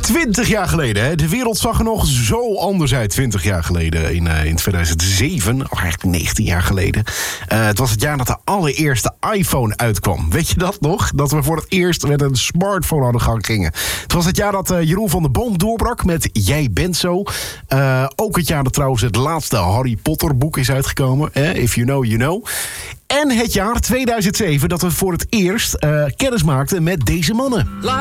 20 jaar geleden, hè? De wereld zag er nog zo anders uit 20 jaar geleden. In 2007, of eigenlijk 19 jaar geleden. Het was het jaar dat de allereerste iPhone uitkwam. Weet je dat nog? Dat we voor het eerst met een smartphone aan de gang gingen. Het was het jaar dat Jeroen van der Boom doorbrak met Jij bent zo. Ook het jaar dat trouwens het laatste Harry Potter boek is uitgekomen. If you know, you know. En het jaar 2007 dat we voor het eerst kennis maakten met deze mannen.